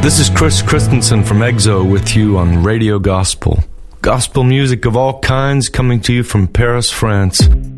This is Chris Christensen from EXO with you on Radio Gospel. Gospel music of all kinds coming to you from Paris, France.